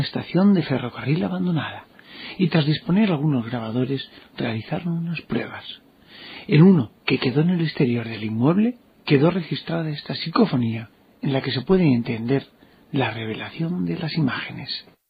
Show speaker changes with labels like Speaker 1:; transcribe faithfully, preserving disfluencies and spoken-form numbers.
Speaker 1: estación de ferrocarril abandonada y tras disponer algunos grabadores realizaron unas pruebas. En uno que quedó en el exterior del inmueble quedó registrada esta psicofonía en la que se puede entender la revelación de las imágenes.